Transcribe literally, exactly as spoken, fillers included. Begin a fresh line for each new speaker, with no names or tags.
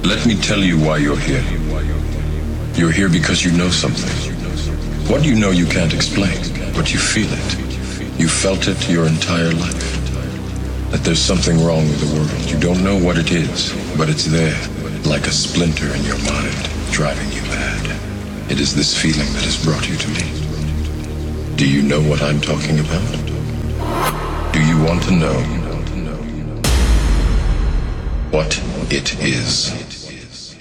Let me tell you why you're here. You're here because you know something. What you know you can't explain, but you feel it. You felt it your entire life. That there's something wrong with the world. You don't know what it is, but it's there, like a splinter in your mind, driving you mad. It is this feeling that has brought you to me. Do you know what I'm talking about? Do you want to know what it is?